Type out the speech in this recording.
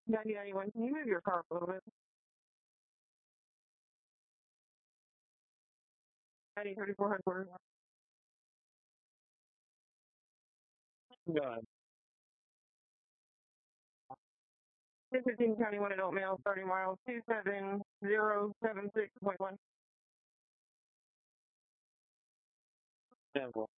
9091, can you move your car up a little bit? 9034 headquarters. Go ahead. 215 County 1 adult male, 30 miles, 27076.1. 10-4.